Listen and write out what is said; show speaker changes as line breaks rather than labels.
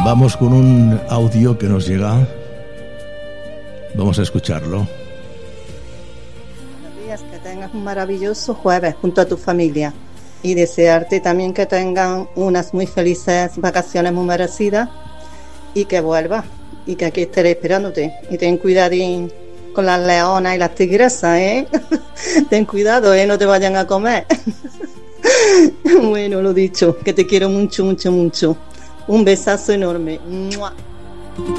Vamos con un audio que nos llega. Vamos a escucharlo.
Buenos días, que tengas un maravilloso jueves junto a tu familia y desearte también que tengan unas muy felices vacaciones muy merecidas y que vuelvas y que aquí estaré esperándote. Y ten cuidadín con las leonas y las tigresas, ¿eh? Ten cuidado, no te vayan a comer. Bueno, lo dicho, que te quiero mucho, mucho, mucho. Un besazo enorme. ¡Mua!